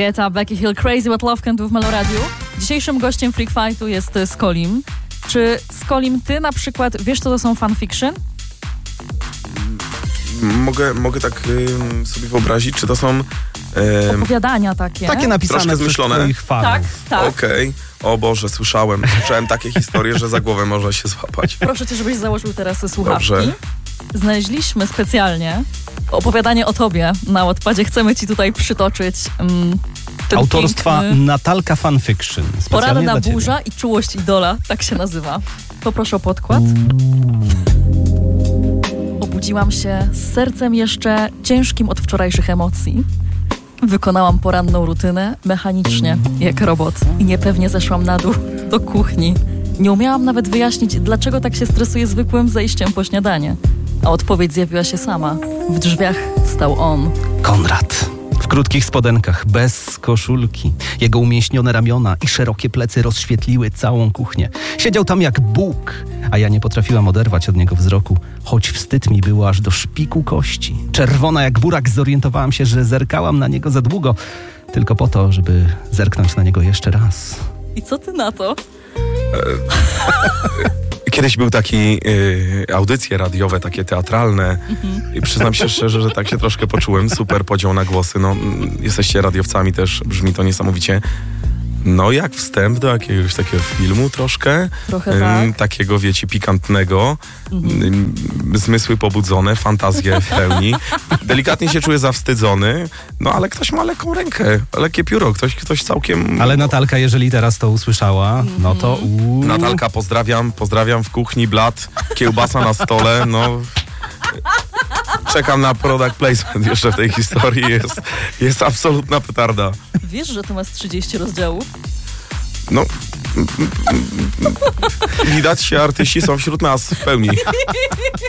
Guetta, Becky Hill, Crazy What Love Can Do w Meloradiu. Dzisiejszym gościem Freak Fightu jest Skolim. Czy Skolim, ty na przykład wiesz, co to są fanfiction? Mogę tak sobie wyobrazić, czy to są... Opowiadania takie. Takie napisane troszkę przez zmyślone. twoich fanów. Tak. Okej. O Boże, słyszałem takie historie, że za głowę można się złapać. Proszę cię, żebyś założył teraz słuchawki. Dobrze. Znaleźliśmy specjalnie opowiadanie o tobie na Wattpadzie. Chcemy ci tutaj przytoczyć ten Autorstwa piękny... Natalka Fanfiction. Poranna dla burza i czułość idola, tak się nazywa. Poproszę o podkład. Obudziłam się z sercem jeszcze ciężkim od wczorajszych emocji. Wykonałam poranną rutynę mechanicznie, jak robot i niepewnie zeszłam na dół do kuchni. Nie umiałam nawet wyjaśnić, dlaczego tak się stresuję zwykłym zejściem po śniadanie. A odpowiedź zjawiła się sama. W drzwiach stał on. Konrad. W krótkich spodenkach, bez koszulki. Jego umieśnione ramiona i szerokie plecy rozświetliły całą kuchnię. Siedział tam jak Bóg, a ja nie potrafiłam oderwać od niego wzroku, choć wstyd mi było aż do szpiku kości. Czerwona jak burak zorientowałam się, że zerkałam na niego za długo, tylko po to, żeby zerknąć na niego jeszcze raz. I co ty na to? Kiedyś był taki audycje radiowe, takie teatralne i przyznam się szczerze, że tak się troszkę poczułem. Super podział na głosy. No, jesteście radiowcami też, brzmi to niesamowicie. No jak wstęp do jakiegoś takiego filmu troszkę. Trochę tak. Takiego, wiecie, pikantnego. Zmysły pobudzone, fantazje w pełni. Delikatnie się czuję zawstydzony, no ale ktoś ma lekką rękę, lekkie pióro, ktoś całkiem... Ale Natalka, jeżeli teraz to usłyszała, no to... Natalka, pozdrawiam w kuchni, blat, kiełbasa na stole, no... Czekam na product placement jeszcze w tej historii, jest absolutna petarda. Wiesz, że to masz 30 rozdziałów? No, widać się, artyści są wśród nas w pełni.